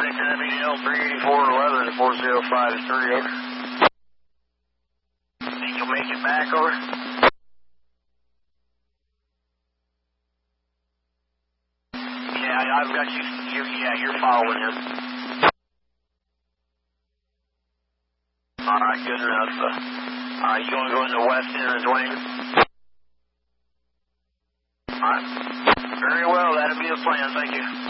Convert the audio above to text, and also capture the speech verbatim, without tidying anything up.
Victor, W L three eighty-four eleven four zero five three, over. Think you'll make it back, over? Yeah, I've got you, you yeah, you're following him. Alright, good enough. Uh, Alright, you want to go in the west end of Dwayne? Alright. Very well, that'll be the plan, thank you.